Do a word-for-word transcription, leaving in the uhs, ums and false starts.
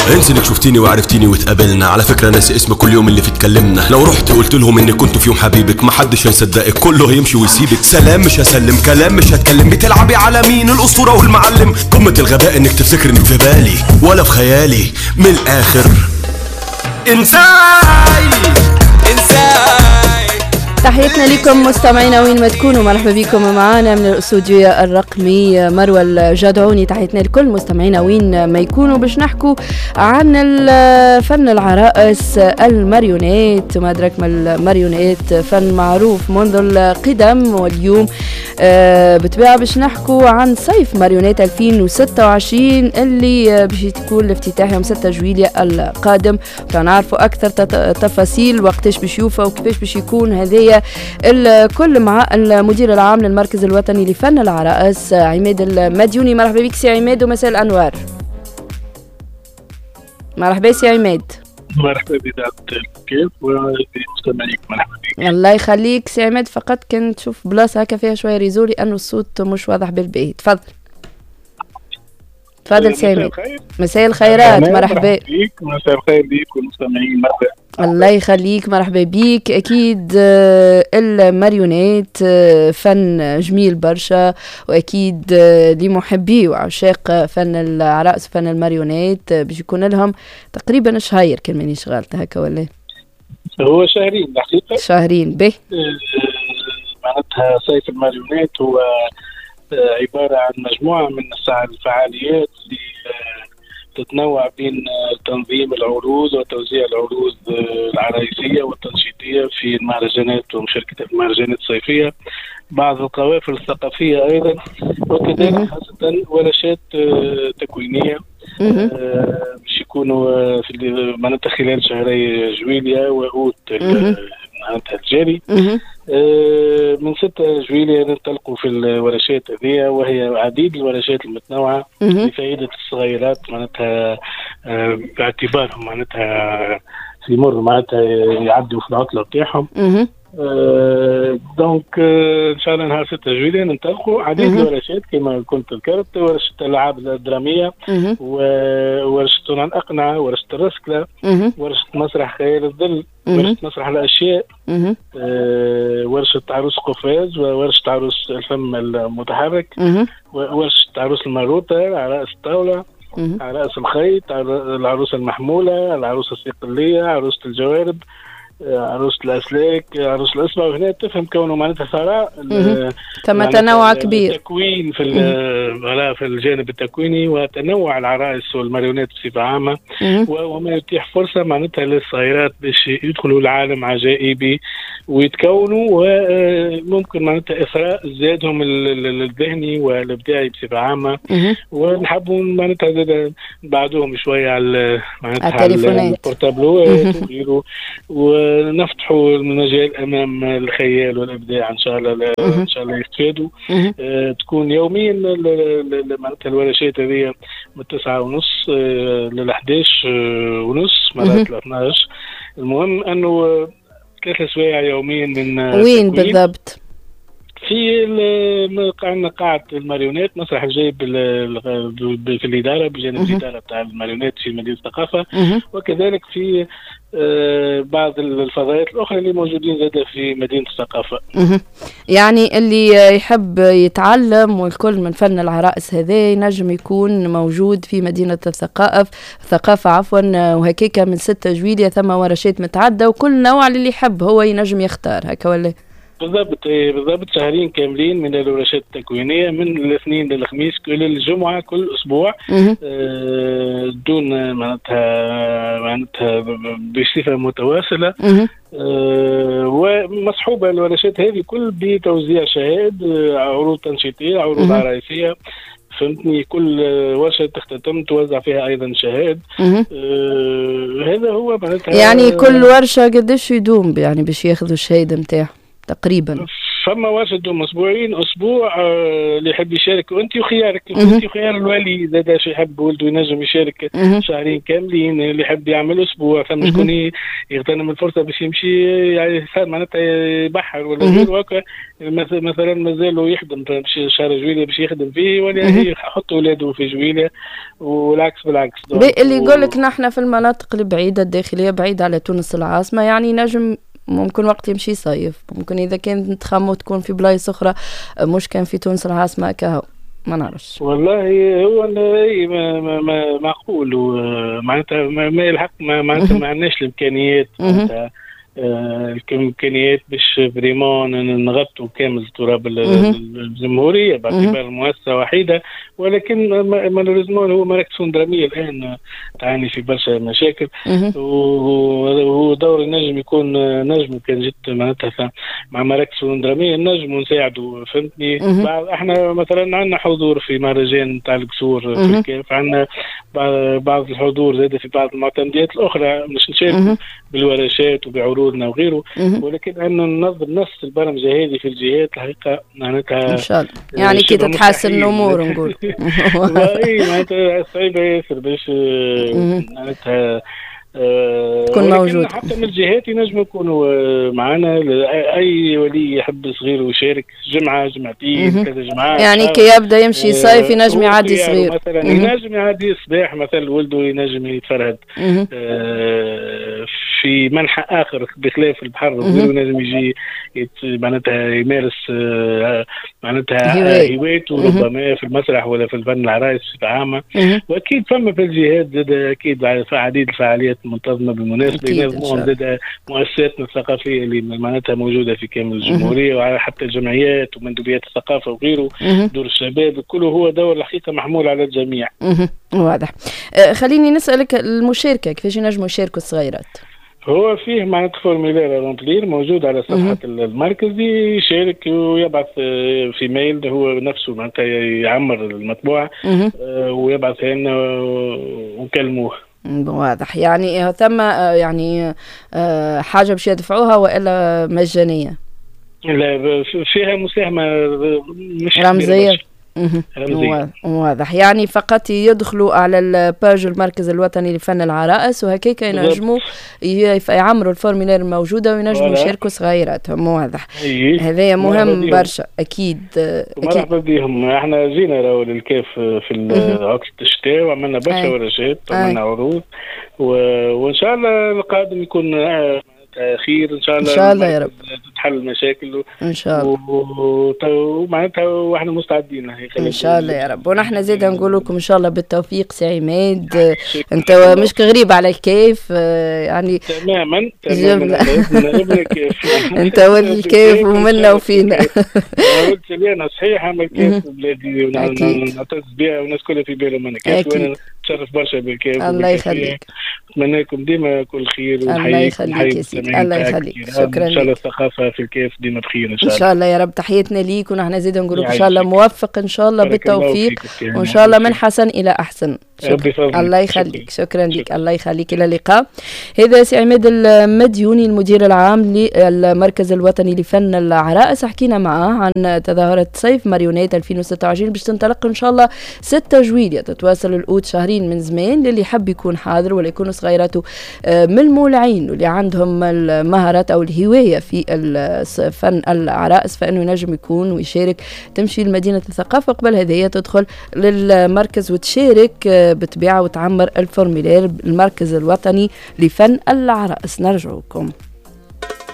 انسى انك شفتيني وعرفتيني واتقابلنا. على فكرة ناسي اسم كل يوم اللي فيه اتكلمنا. لو رحت قلت لهم اني كنت في يوم حبيبك محدش هيصدقك، كله هيمشي ويسيبك. سلام مش هسلم، كلام مش هتكلم. بتلعبي على مين؟ الاسطورة والمعلم. قمة الغباء انك تفتكر انك في بالي ولا في خيالي. من الاخر انساي انساي. تحياتنا لكم مستمعينا وين ما تكونوا، مرحبا بكم معنا من الاستوديو الرقمي مروى الجدعوني. تحياتنا لكل مستمعينا وين ما يكونوا باش نحكوا عن فن العرائس الماريونيت. ما أدرك ما الماريونيت فن معروف منذ القدم، واليوم بتباع باش نحكوا عن صيف ماريونيت ألفين وستة وعشرين اللي باش تكون الافتتاح يوم ستة جويلية القادم. تنعرفوا أكثر تفاصيل وقتاش باش يوفى وكيفاش باش يكون هذايا الكل مع المدير العام للمركز الوطني لفن العرائس عماد المديوني. مرحبا بك سي عماد ومساء الأنوار. مرحبا سي عماد. مرحبا بك كيف ومستمعيك. مرحبا بك. الله يخليك سي عماد، فقط كنت تشوف بلاصه هكا فيها شويه ريزو لانه الصوت مش واضح بالباهي. تفضل تفضل سي عماد. مساء الخيرات. مرحبا بك. مساء الخير بك والمستمعين. مرحبا. الله يخليك. مرحبا بيك. أكيد الماريونيت فن جميل برشا، وأكيد لمحبي وعشاق فن العرائس فن الماريونيت باش يكون لهم تقريبا شهير كان ماني شغالت هكا ولا هو شهرين الحقيقة. شهرين به. معناتها صيف الماريونيت هو عبارة عن مجموعة من الفعاليات اللي تتنوع بين تنظيم العروض وتوزيع العروض العرايسية والتنشيطية في المهرجانات ومشاركة المهرجانات الصيفية، بعض القوافل الثقافية أيضا، وكذلك خاصة ورشات تكوينية باش يكونوا في معناتها خلال شهري جويلية وأوت معناتها الجاري. من ستة جويلية ننطلقوا في الورشات هذه، وهي عديد الورشات المتنوعة لفائدة الصغيرات معناتها باعتبارهم معناتها في مر معناتها يعدوا في العطلة بتاعهم. آه دونك آه ان شاء الله نهار ستة جويلية ننطلقوا عديد الورشات كما كنت ذكرت، ورشة الألعاب الدرامية وورشة صنع الأقنعة، ورشة الرسكلة، ورشة مسرح خيال الظل، ورشة مسرح الأشياء، آه ورشة عروس قفاز، وورشة عروس الفم المتحرك، ورشة عروس الماروطة، عرائس الطاولة، عرائس الخيط، العروسة المحمولة، العروسة الصقلية، عروسة الجوارب، عروسة الأسلاك، عروسة الأسبع. وهنا تفهم كونه معناتها ثراء كما تنوع كبير التكوين في في الجانب التكويني، وتنوع العرائس والماريونات بصفة عامة، وما يتيح فرصة معناتها للصغيرات باش يدخلوا العالم عجائبي ويتكونوا، وممكن معناتها إثراء زادهم الذهني والإبداعي بصفة عامة. ونحبوا معناتها بعدهم شوية على معناتها على البورتابلوات وغيره، ونفتحوا المجال امام الخيال والابداع ان شاء الله. ان شاء الله يستفادوا. آه تكون يوميا معناتها الورشات هذه من التسعة ونص للأحداش ونص مرات الاثناش. المهم انه ثلاثة سوايع يوميا من وين بالضبط؟ في عندنا قاعة الماريونات مسرح الجايب في الإدارة بجانب الإدارة بتاع الماريونات في مدينة الثقافة، وكذلك في بعض الفضائيات الأخرى اللي موجودين زادة في مدينة الثقافة. يعني اللي يحب يتعلم والكل من فن العرائس هذا ينجم يكون موجود في مدينة الثقافة الثقافة عفوا، وهكيكا من ستة جويلية ثم ورشات متعدة وكل نوع اللي يحب هو ينجم يختار هكا ولا؟ بالضبط بالضبط شهرين كاملين من الورشات التكوينية من الاثنين للخميس كل الجمعة كل أسبوع، آه دون معناتها معناتها بصفة متواصلة، آه ومصحوبة الورشات هذه كل بتوزيع شهاد، عروض تنشيطية، عروض عرايسية، فهمتني. كل ورشة تختتم توزع فيها أيضا شهاد. آه هذا هو معناتها يعني كل ورشة قديش يدوم يعني باش ياخذوا الشهادة متاعه تقريبا؟ فما واجد اسبوعين اسبوع آه اللي يحب يشارك انت وخيارك انت وخيار الوالي زاد شي يحب ولده ينجم يشارك شهرين كاملين، اللي يحب يعمل اسبوع فما شكون يغتنم الفرصه باش يمشي يعني صار معناتها يبحر ولا غير هكا مثلا مازالوا يخدم في شهر جويلية باش يخدم فيه ولا يحط اولاده في جويلية والعكس بالعكس. اللي يقول لك نحن في المناطق البعيده الداخليه بعيده على تونس العاصمه يعني نجم ممكن وقت يمشي صيف، ممكن اذا كانت تخمو تكون في بلايص اخرى مش كان في تونس العاصمه كهو ما نعرفش والله. هو ما ما ما معقول معناتها ما يلحق معناتها ما عندناش الامكانيات معناتها الامكانيات باش فريمون نغطوا كامل التراب الجمهوريه باعتبار المؤسسه وحيده، ولكن مالوريزمون هو مراكز دراميه الان تعاني في برشا مشاكل، وهو دور النجم يكون نجم كان جد معناتها مع مراكز دراميه نجم ونساعدوا فهمتني. احنا مثلا عندنا حضور في مهرجان تاع القصور في الكاف، عندنا بعض الحضور زاد في بعض المعتمديات الاخرى مش نشارك بالورشات وبعروض وغيره، ولكن أن ننظم نفس البرمجة هذه في الجهات الحقيقة معناتها إن شاء الله يعني كي تتحسن الأمور نقول. والله معناتها صعيبة ياسر باش معناتها تكون موجود. حتى من الجهات ينجموا يكونوا معنا اي ولي يحب صغير ويشارك جمعه جمعتين ثلاث جمعات يعني كي يبدا يمشي صيف ينجم يعدي صغير مثلا ينجم يعدي صباح مثلا ولده ينجم يتفرهد في منحى اخر بخلاف البحر ينجم يجي معناتها يمارس معناتها هوايته ربما في المسرح ولا في الفن العرايس بصفه عامه. واكيد فما في الجهات زاد اكيد عديد الفعاليات منتظمه بالمناسبه ينظمون زاد مؤسساتنا الثقافيه اللي معناتها موجوده في كامل الجمهوريه وحتى الجمعيات ومندوبيات الثقافه وغيره دور الشباب كله هو دور الحقيقه محمول على الجميع. واضح. خليني نسالك المشاركه كيفاش ينجموا يشاركوا الصغيرات؟ هو فيه معناتها فورميلير رونبلير موجود على صفحة المركز يشارك ويبعث في ميل هو نفسه معناتها يعمر المطبوعة ويبعث لنا ونكلموه. واضح. يعني ثم يعني حاجة باش يدفعوها وإلا مجانية؟ لا فيها مساهمة مش رمزية. واضح. يعني فقط يدخلوا على الباج المركز الوطني لفن العرائس وهكيك ينجموا يعمروا الفورميلير الموجوده وينجموا يشاركوا صغيراتهم. واضح. هذا مهم برشا. اكيد مرحبا بهم. احنا جينا راهو للكاف في عطلة الشتاء وعملنا برشا ورشات وعملنا عروض وان شاء الله القادم يكون خير ان شاء الله. ان شاء الله يا رب تتحل المشاكل ان شاء الله ومعناتها واحنا مستعدين ان شاء الله يا رب. ونحن زيد نقول لكم ان شاء الله بالتوفيق سي عماد. انت مش غريب على الكيف يعني تماما تماما انت ولد الكيف ومنا وفينا. قلت لي انا صحيح اما الكيف بلادي ونعتز بها والناس كلها في بالهم انا كيف وانا نتشرف برشا بالكيف. الله يخليك. نتمنى لكم ديما كل خير الله يخليك يا سيدي. الله يخليك. شكرا ان شاء الله الثقافه في الكيف ديما بخير ان شاء الله. ان شاء الله يا رب. تحياتنا ليك ونحن زيد نقول ان شاء الله موفق ان شاء الله بالتوفيق وان شاء الله من حسن الى احسن. شكرا. الله يخليك. شكرا لك. الله يخليك. الى اللقاء. هذا سي عماد المديوني المدير العام للمركز الوطني لفن العرائس. حكينا معاه عن تظاهرة صيف ماريونيت ألفين وستة وعشرين باش تنطلق ان شاء الله ستة جويلية تتواصل الأوت شهرين من زمان. للي حب يكون حاضر ولا يكونوا صغيراته من المولعين واللي عندهم المهارات او الهواية في فن العرائس فانه ينجم يكون ويشارك. تمشي لمدينة الثقافة قبل هذه تدخل للمركز وتشارك بتبيع وتعمر الفورميلير المركز الوطني لفن العرائس. نرجعكم.